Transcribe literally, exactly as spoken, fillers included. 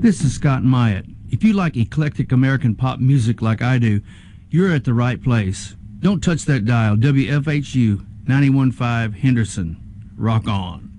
This is Scott Myatt. If you like eclectic American pop music like I do, you're at the right place. Don't touch that dial. W F H U ninety-one point five Henderson. Rock on.